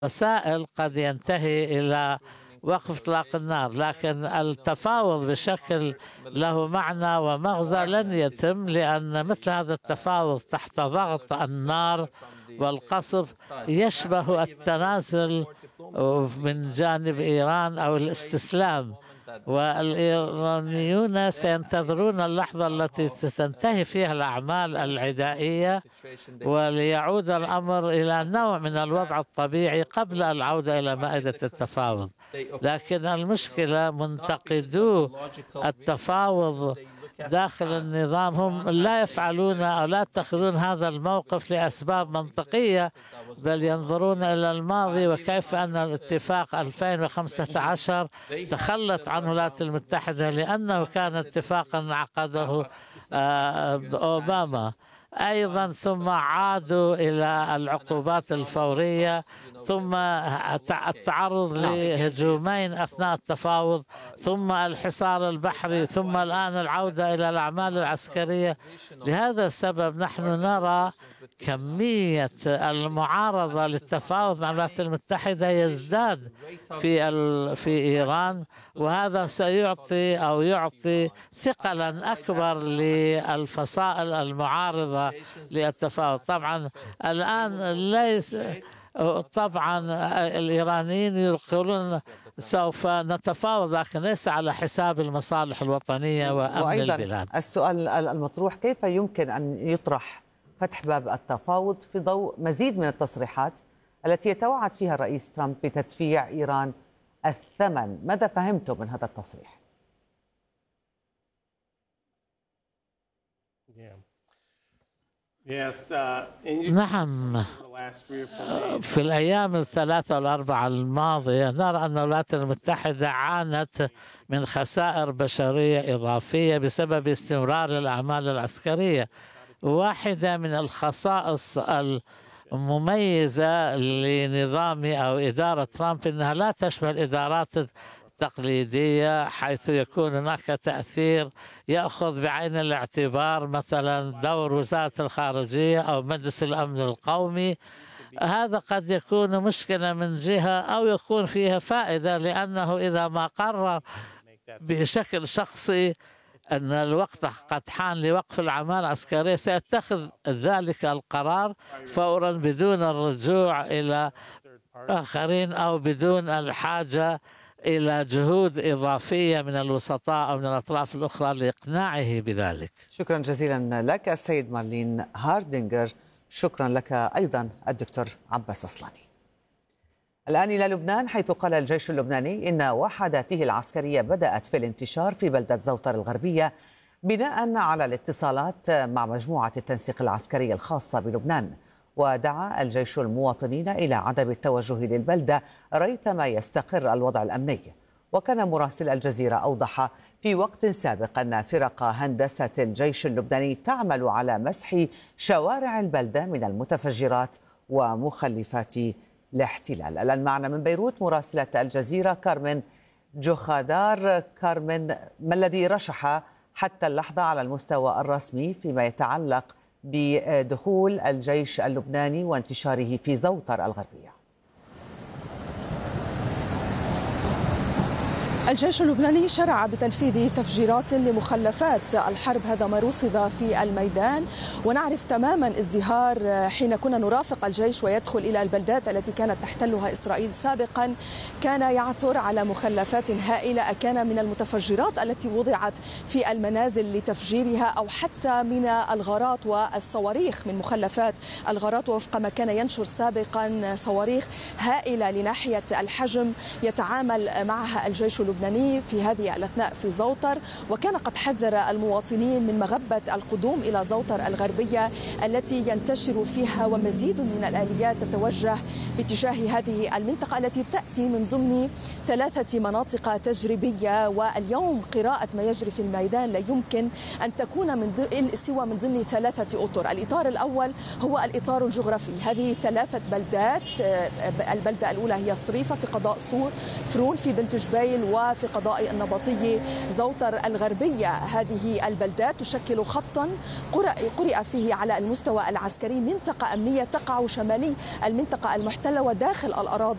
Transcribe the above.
وسائل قد ينتهي إلى وقف إطلاق النار، لكن التفاوض بشكل له معنى ومغزى لن يتم، لأن مثل هذا التفاوض تحت ضغط النار والقصف يشبه التنازل من جانب إيران أو الاستسلام، والإيرانيون سينتظرون اللحظة التي ستنتهي فيها الأعمال العدائية وليعود الأمر إلى نوع من الوضع الطبيعي قبل العودة إلى مائدة التفاوض. لكن المشكلة منتقدو التفاوض داخل النظام هم لا يفعلون أو لا يتخذون هذا الموقف لأسباب منطقية، بل ينظرون إلى الماضي وكيف أن الاتفاق 2015 تخلت عنه الولايات المتحدة لأنه كان اتفاقا عقده أوباما أيضا، ثم عادوا إلى العقوبات الفورية، ثم التعرض لهجومين أثناء التفاوض، ثم الحصار البحري، ثم الآن العودة إلى الأعمال العسكرية. لهذا السبب نحن نرى كمية المعارضة للتفاوض مع الولايات المتحدة يزداد في إيران، وهذا سيعطي أو يعطي ثقلا أكبر للفصائل المعارضة للتفاوض. طبعا الآن ليس طبعا الإيرانيين يقولون سوف نتفاوض، لكن ليس على حساب المصالح الوطنية وأمن البلاد. السؤال المطروح: كيف يمكن أن يطرح فتح باب التفاوض في ضوء مزيد من التصريحات التي يتوعد فيها الرئيس ترامب بتدفيع إيران الثمن؟ ماذا فهمتم من هذا التصريح؟ نعم، في الأيام الثلاثة والأربعة الماضية نرى أن الولايات المتحدة عانت من خسائر بشرية إضافية بسبب استمرار الأعمال العسكرية. واحدة من الخصائص المميزة لنظام أو إدارة ترامب أنها لا تشمل الإدارات التقليدية، حيث يكون هناك تأثير يأخذ بعين الاعتبار مثلا دور وزارة الخارجية أو مجلس الأمن القومي. هذا قد يكون مشكلة من جهة أو يكون فيها فائدة، لأنه إذا ما قرر بشكل شخصي أن الوقت قد حان لوقف الأعمال العسكرية سيتخذ ذلك القرار فورا بدون الرجوع إلى آخرين أو بدون الحاجة إلى جهود إضافية من الوسطاء أو من الأطراف الأخرى لإقناعه بذلك. شكرا جزيلا لك السيد مارلين هاردينغر. شكرا لك أيضا الدكتور عباس أصلاني. الآن إلى لبنان، حيث قال الجيش اللبناني إن وحداته العسكرية بدأت في الانتشار في بلدة زوطر الغربية بناء على الاتصالات مع مجموعة التنسيق العسكري الخاصة بلبنان. ودعا الجيش المواطنين إلى عدم التوجه للبلدة ريثما يستقر الوضع الأمني. وكان مراسل الجزيرة أوضح في وقت سابق أن فرق هندسة الجيش اللبناني تعمل على مسح شوارع البلدة من المتفجرات ومخلفات الاحتلال. الآن معنا من بيروت مراسلة الجزيرة كارمن جوخادار. كارمن، ما الذي رشح حتى اللحظة على المستوى الرسمي فيما يتعلق بدخول الجيش اللبناني وانتشاره في زوطر الغربية؟ الجيش اللبناني شرع بتنفيذ تفجيرات لمخلفات الحرب، هذا ما رصد في الميدان. ونعرف تماما ازدهار حين كنا نرافق الجيش ويدخل إلى البلدات التي كانت تحتلها إسرائيل سابقا، كان يعثر على مخلفات هائلة، كان من المتفجرات التي وضعت في المنازل لتفجيرها أو حتى من الغارات والصواريخ من مخلفات الغارات، وفق ما كان ينشر سابقا صواريخ هائلة لناحية الحجم يتعامل معها الجيش اللبناني في هذه الأثناء في زوطر. وكان قد حذر المواطنين من مغبة القدوم إلى زوطر الغربية التي ينتشر فيها ومزيد من الآليات تتوجه باتجاه هذه المنطقة التي تأتي من ضمن 3 مناطق تجريبية. واليوم قراءة ما يجري في الميدان لا يمكن أن تكون سوى من ضمن 3 أطر. الإطار الأول هو الإطار الجغرافي، هذه 3 بلدات. البلدة الأولى هي الصريفة في قضاء صور، فرون في بنت جبيل، وفي قضاء النبطي زوطر الغربية. هذه البلدات تشكل خطا قرئ فيه على المستوى العسكري منطقة أمنية تقع شمالي المنطقة المحتلة وداخل الأراضي